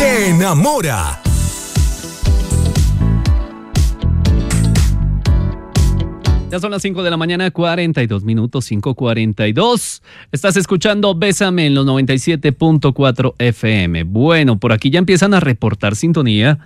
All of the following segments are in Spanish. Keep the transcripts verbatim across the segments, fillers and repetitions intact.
que enamora. Ya son las cinco de la mañana, cuarenta y dos minutos, cinco cuarenta y dos. Estás escuchando Bésame en los noventa y siete punto cuatro F M. Bueno, por aquí ya empiezan a reportar sintonía.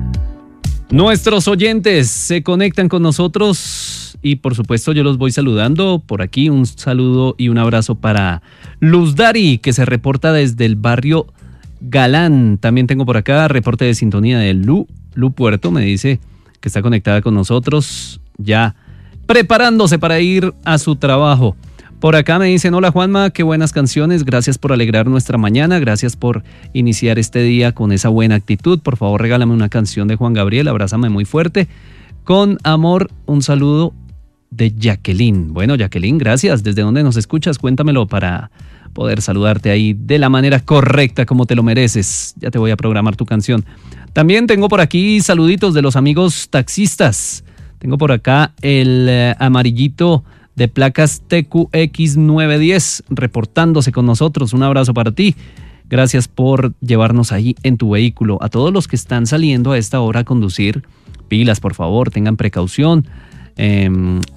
Nuestros oyentes se conectan con nosotros y por supuesto yo los voy saludando. Por aquí un saludo y un abrazo para Luz Dari, que se reporta desde el barrio Galán. También tengo por acá reporte de sintonía de Lu, Lu Puerto, me dice que está conectada con nosotros ya preparándose para ir a su trabajo. Por acá me dicen, hola Juanma, qué buenas canciones, gracias por alegrar nuestra mañana, gracias por iniciar este día con esa buena actitud. Por favor, regálame una canción de Juan Gabriel, abrázame muy fuerte. Con amor, un saludo de Jacqueline. Bueno, Jacqueline, gracias. ¿Desde dónde nos escuchas? Cuéntamelo para poder saludarte ahí de la manera correcta, como te lo mereces. Ya te voy a programar tu canción. También tengo por aquí saluditos de los amigos taxistas. Tengo por acá el eh, amarillito de placas T Q X nueve diez reportándose con nosotros. Un abrazo para ti. Gracias por llevarnos ahí en tu vehículo. A todos los que están saliendo a esta hora a conducir, pilas, por favor, tengan precaución. Eh,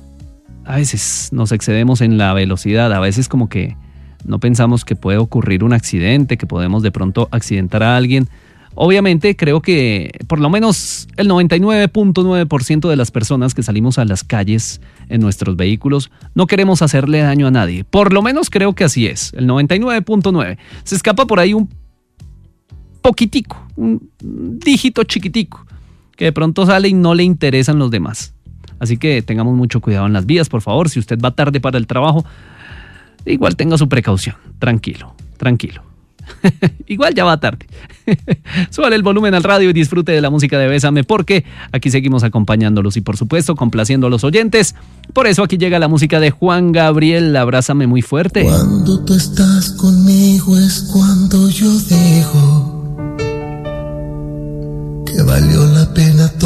a veces nos excedemos en la velocidad, a veces como que no pensamos que puede ocurrir un accidente, que podemos de pronto accidentar a alguien. Obviamente creo que por lo menos el noventa y nueve punto nueve por ciento de las personas que salimos a las calles en nuestros vehículos no queremos hacerle daño a nadie. Por lo menos creo que así es, el noventa y nueve punto nueve. Se escapa por ahí un poquitico, un dígito chiquitico, que de pronto sale y no le interesan los demás. Así que tengamos mucho cuidado en las vías, por favor. Si usted va tarde para el trabajo, igual tenga su precaución. Tranquilo, tranquilo. Igual ya va tarde. Súbale el volumen al radio y disfrute de la música de Bésame, porque aquí seguimos acompañándolos y por supuesto complaciendo a los oyentes. Por eso aquí llega la música de Juan Gabriel, Abrázame muy fuerte. Cuando tú estás conmigo es cuando yo digo que valió la pena